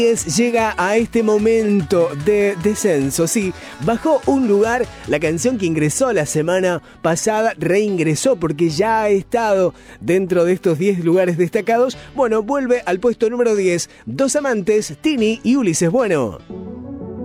Llega a este momento de descenso, sí, bajó un lugar, la canción que ingresó la semana pasada reingresó porque ya ha estado dentro de estos 10 lugares destacados. Bueno, vuelve al puesto número 10, Dos Amantes, Tini y Ulises Bueno.